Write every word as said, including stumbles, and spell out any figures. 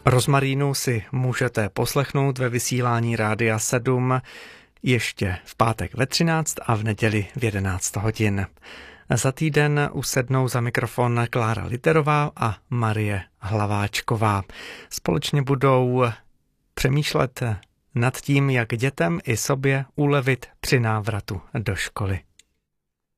Rozmarínu si můžete poslechnout ve vysílání Rádia sedm ještě v pátek ve třináct a v neděli v jedenáct hodin. Za týden usednou za mikrofon Klára Literová a Marie Hlaváčková. Společně budou přemýšlet nad tím, jak dětem i sobě ulevit při návratu do školy.